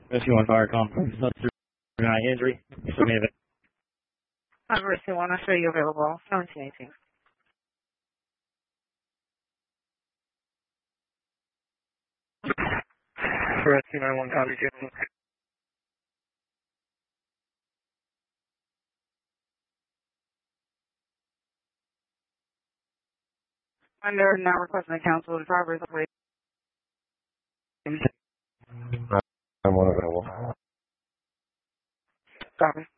Rescue 1 fire complex, injury, submit it. Rescue 1, I'll show you available, 1718. Rescue 91, copy, Jim. Under now requesting the council, the driver is away. I'm one available. Copy.